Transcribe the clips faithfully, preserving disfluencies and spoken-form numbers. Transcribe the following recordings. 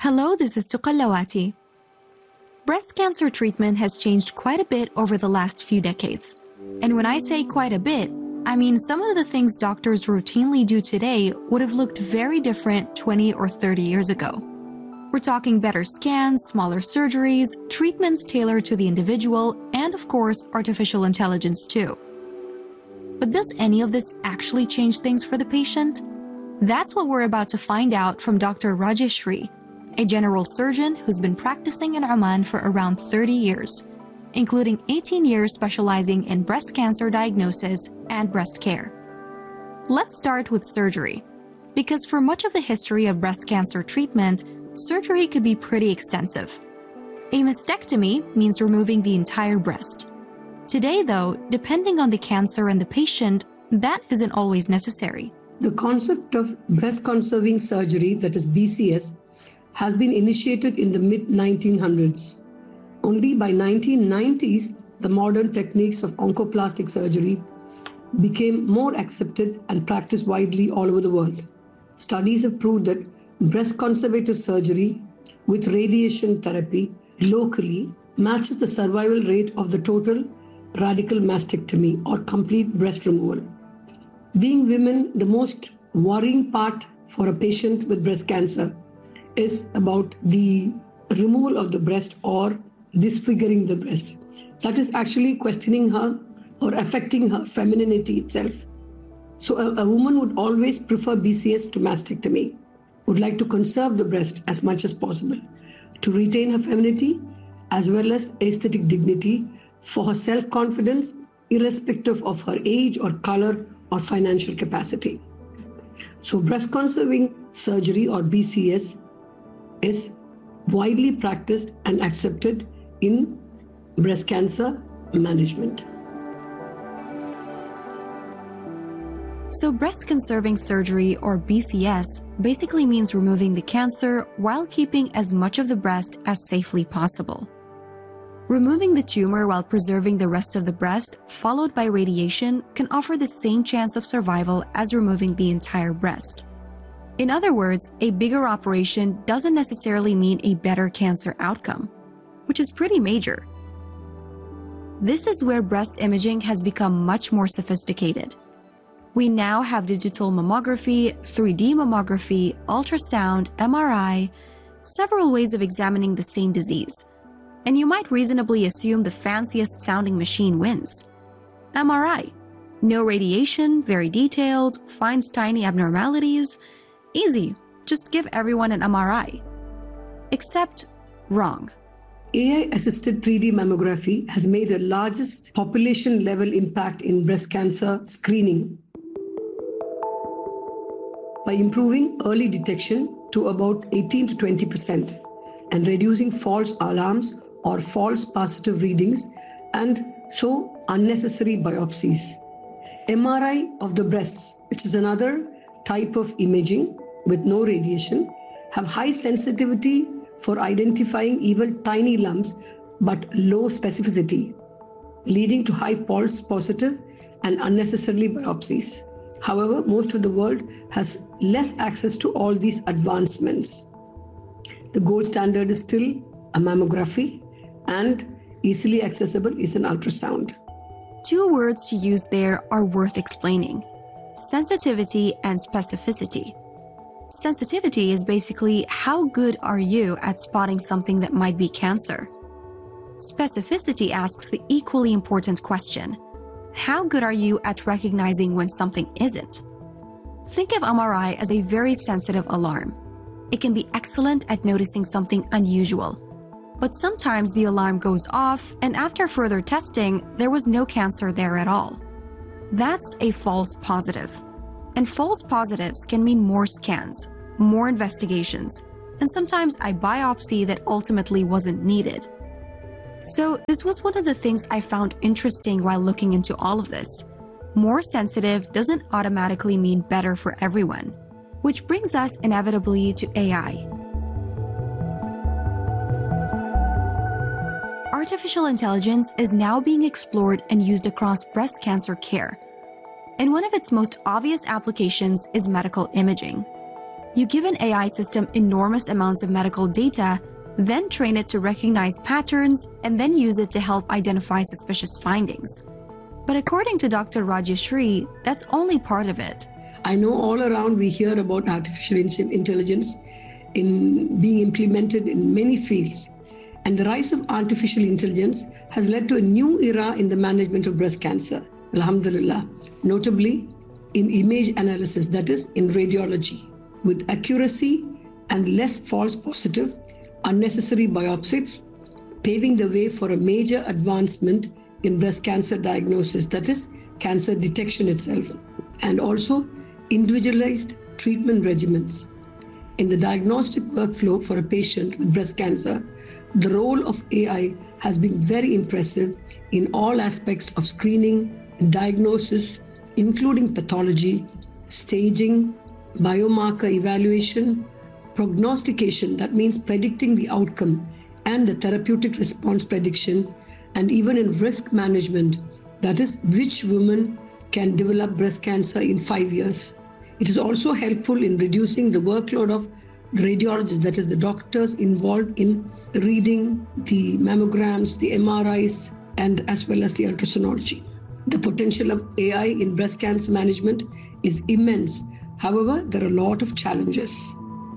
Hello, this is Tuqallawati. Breast cancer treatment has changed quite a bit over the last few decades. And when I say quite a bit, I mean some of the things doctors routinely do today would have looked very different twenty or thirty years ago. We're talking better scans, smaller surgeries, treatments tailored to the individual, and of course, artificial intelligence too. But does any of this actually change things for the patient? That's what we're about to find out from Doctor Rajeshri, a general surgeon who's been practicing in Oman for around thirty years, including eighteen years specializing in breast cancer diagnosis and breast care. Let's start with surgery, because for much of the history of breast cancer treatment, surgery could be pretty extensive. A mastectomy means removing the entire breast. Today, though, depending on the cancer and the patient, that isn't always necessary. The concept of breast-conserving surgery, that is B C S, has been initiated in the mid nineteen hundreds. Only by nineteen nineties, the modern techniques of oncoplastic surgery became more accepted and practiced widely all over the world. Studies have proved that breast conservative surgery with radiation therapy locally matches the survival rate of the total radical mastectomy or complete breast removal. Being women, the most worrying part for a patient with breast cancer is about the removal of the breast or disfiguring the breast. That is actually questioning her or affecting her femininity itself. So a, a woman would always prefer B C S to mastectomy, would like to conserve the breast as much as possible, to retain her femininity as well as aesthetic dignity for her self-confidence, irrespective of her age or color or financial capacity. So breast conserving surgery or B C S is widely practiced and accepted in breast cancer management. So breast-conserving surgery, or B C S, basically means removing the cancer while keeping as much of the breast as safely possible. Removing the tumor while preserving the rest of the breast, followed by radiation, can offer the same chance of survival as removing the entire breast. In other words, a bigger operation doesn't necessarily mean a better cancer outcome, which is pretty major. This is where breast imaging has become much more sophisticated. We now have digital mammography, three D mammography, ultrasound, M R I, several ways of examining the same disease. And you might reasonably assume the fanciest sounding machine wins. M R I. No radiation, very detailed, finds tiny abnormalities. Easy, just give everyone an M R I. Except wrong. A I-assisted three D mammography has made the largest population-level impact in breast cancer screening by improving early detection to about eighteen to twenty percent and reducing false alarms or false positive readings and so unnecessary biopsies. M R I of the breasts, which is another type of imaging with no radiation, have high sensitivity for identifying even tiny lumps but low specificity, leading to high false positive and unnecessarily biopsies. However, most of the world has less access to all these advancements. The gold standard is still a mammography, and easily accessible is an ultrasound. Two words to use there are worth explaining: sensitivity and specificity. Sensitivity is basically how good are you at spotting something that might be cancer. Specificity asks the equally important question: how good are you at recognizing when something isn't? Think of M R I as a very sensitive alarm. It can be excellent at noticing something unusual. But sometimes the alarm goes off, and after further testing, there was no cancer there at all. That's a false positive. And false positives can mean more scans, more investigations, and sometimes a biopsy that ultimately wasn't needed. So this was one of the things I found interesting while looking into all of this. More sensitive doesn't automatically mean better for everyone, which brings us inevitably to A I. Artificial intelligence is now being explored and used across breast cancer care, and one of its most obvious applications is medical imaging. You give an A I system enormous amounts of medical data, then train it to recognize patterns, and then use it to help identify suspicious findings. But according to Doctor Rajeshri, that's only part of it. I know all around we hear about artificial intelligence in being implemented in many fields. And the rise of artificial intelligence has led to a new era in the management of breast cancer, alhamdulillah, notably in image analysis, that is, in radiology, with accuracy and less false positive, unnecessary biopsies, paving the way for a major advancement in breast cancer diagnosis, that is, cancer detection itself, and also individualized treatment regimens. In the diagnostic workflow for a patient with breast cancer, the role of A I has been very impressive in all aspects of screening, diagnosis, including pathology, staging, biomarker evaluation, prognostication, that means predicting the outcome, and the therapeutic response prediction, and even in risk management, that is, which women can develop breast cancer in five years. It is also helpful in reducing the workload of radiologists, that is, the doctors involved in reading the mammograms, the M R Is, and as well as the ultrasonography. The potential of A I in breast cancer management is immense. However, there are a lot of challenges.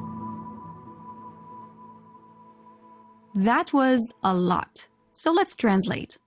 That was a lot. So let's translate.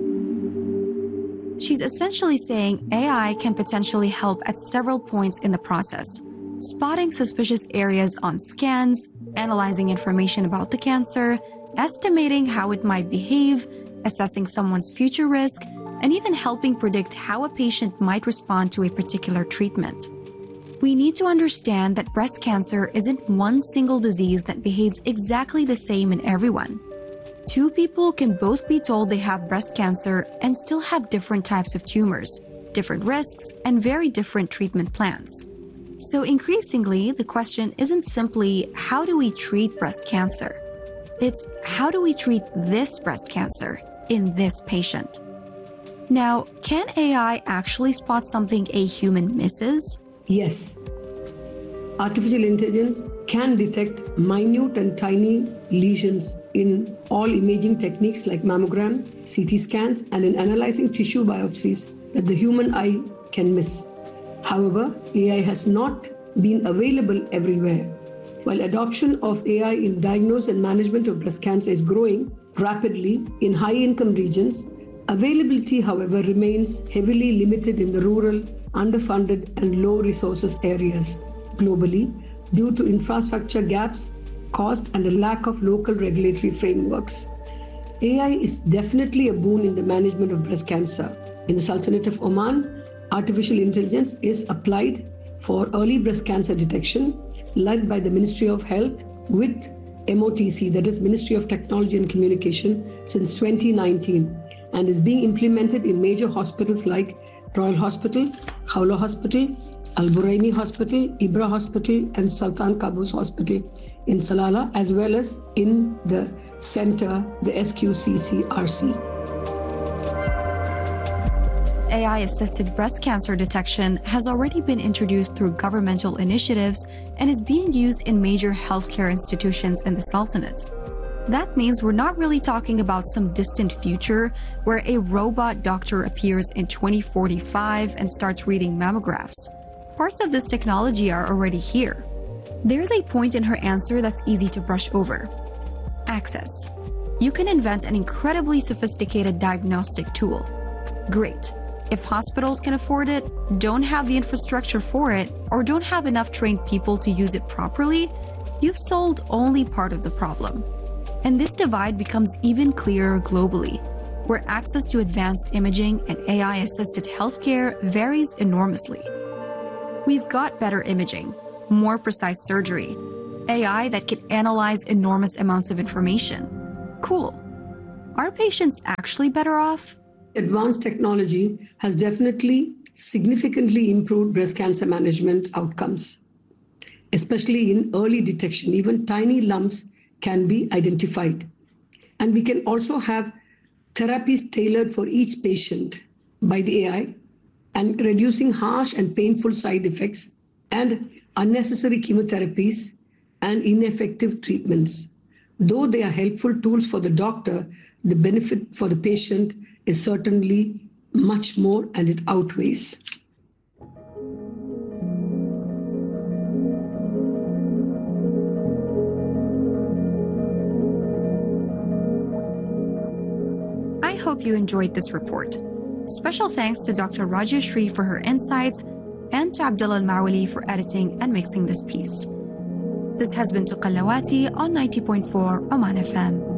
She's essentially saying A I can potentially help at several points in the process, spotting suspicious areas on scans, analyzing information about the cancer, estimating how it might behave, assessing someone's future risk, and even helping predict how a patient might respond to a particular treatment. We need to understand that breast cancer isn't one single disease that behaves exactly the same in everyone. Two people can both be told they have breast cancer and still have different types of tumors, different risks, and very different treatment plans. So increasingly, the question isn't simply how do we treat breast cancer? It's how do we treat this breast cancer in this patient? Now, can A I actually spot something a human misses? Yes. Artificial intelligence can detect minute and tiny lesions in all imaging techniques like mammogram, C T scans, and in analyzing tissue biopsies that the human eye can miss. However, A I has not been available everywhere. While adoption of A I in diagnosis and management of breast cancer is growing rapidly in high-income regions, availability, however, remains heavily limited in the rural, underfunded, and low resources areas globally due to infrastructure gaps, cost, and a lack of local regulatory frameworks. A I is definitely a boon in the management of breast cancer. In the Sultanate of Oman, artificial intelligence is applied for early breast cancer detection, led by the Ministry of Health with M O T C, that is Ministry of Technology and Communication, since twenty nineteen, and is being implemented in major hospitals like Royal Hospital, Khawla Hospital, Al Buraimi Hospital, Ibra Hospital, and Sultan Qaboos Hospital in Salalah, as well as in the center, the S Q C C R C. A I-assisted breast cancer detection has already been introduced through governmental initiatives and is being used in major healthcare institutions in the Sultanate. That means we're not really talking about some distant future where a robot doctor appears in twenty forty-five and starts reading mammographs. Parts of this technology are already here. There's a point in her answer that's easy to brush over. Access. You can invent an incredibly sophisticated diagnostic tool. Great. If hospitals can afford it, don't have the infrastructure for it, or don't have enough trained people to use it properly, you've solved only part of the problem. And this divide becomes even clearer globally, where access to advanced imaging and A I-assisted healthcare varies enormously. We've got better imaging, more precise surgery, A I that can analyze enormous amounts of information. Cool. Are patients actually better off? Advanced technology has definitely significantly improved breast cancer management outcomes, especially in early detection. Even tiny lumps can be identified. And we can also have therapies tailored for each patient by the A I and reducing harsh and painful side effects and unnecessary chemotherapies and ineffective treatments. Though they are helpful tools for the doctor, the benefit for the patient is certainly much more, and it outweighs. I hope you enjoyed this report. Special thanks to Doctor Rajyashree for her insights and to Abdullah Al-Mawali for editing and mixing this piece. This has been Tuqallawati on ninety point four Oman F M.